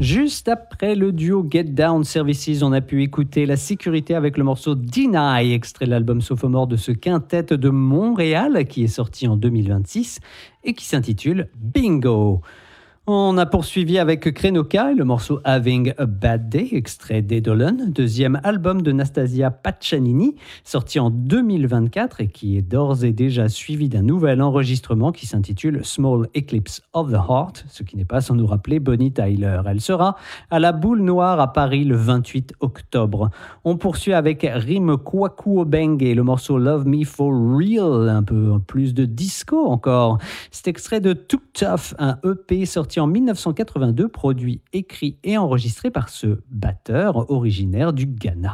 Juste après le duo Get Down Services, on a pu écouter La Sécurité avec le morceau Deny, extrait de l'album Sophomore de ce quintet de Montréal qui est sorti en 2026 et qui s'intitule Bingo. On a poursuivi avec Krenoka et le morceau Having a Bad Day, extrait d'Eidolon, deuxième album de Nastasia Paccianini, sorti en 2024 et qui est d'ores et déjà suivi d'un nouvel enregistrement qui s'intitule Small Eclipse of the Heart, ce qui n'est pas sans nous rappeler Bonnie Tyler. Elle sera à la Boule Noire à Paris le 28 octobre. On poursuit avec Rim Kwakuobeng et le morceau Love Me For Real, un peu plus de disco encore. C'est extrait de Too Tough, un EP sorti en 1982, produit, écrit et enregistré par ce batteur originaire du Ghana.